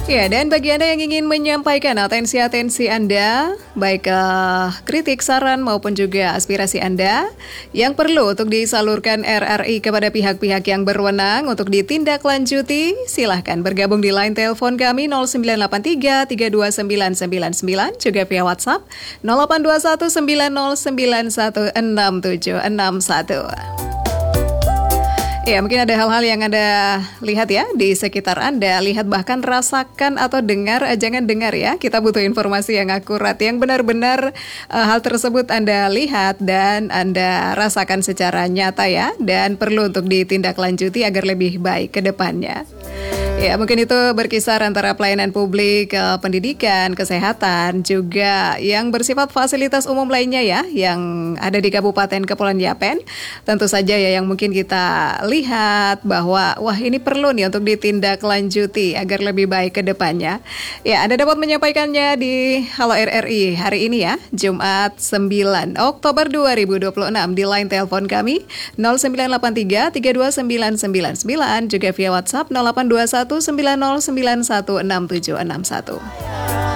Ya, dan bagi Anda yang ingin menyampaikan atensi Anda, baik kritik, saran maupun juga aspirasi Anda yang perlu untuk disalurkan RRI kepada pihak-pihak yang berwenang untuk ditindaklanjuti, silahkan bergabung di line telepon kami 0983 329999, juga via WhatsApp 0821 9091 6761. Ya, mungkin ada hal-hal yang Anda lihat ya di sekitar Anda, lihat bahkan rasakan atau dengar, jangan dengar ya. Kita butuh informasi yang akurat, yang benar-benar hal tersebut Anda lihat dan Anda rasakan secara nyata ya, dan perlu untuk ditindaklanjuti agar lebih baik ke depannya. Ya, mungkin itu berkisar antara pelayanan publik, pendidikan, kesehatan, juga yang bersifat fasilitas umum lainnya ya, yang ada di Kabupaten Kepulauan Yapen. Tentu saja ya yang mungkin kita lihat bahwa, wah ini perlu nih untuk ditindaklanjuti agar lebih baik ke depannya. Ya, Anda dapat menyampaikannya di Halo RRI hari ini ya, Jumat 9 Oktober 2026 di line telepon kami 0983 329999, juga via WhatsApp 0821 9091 6761.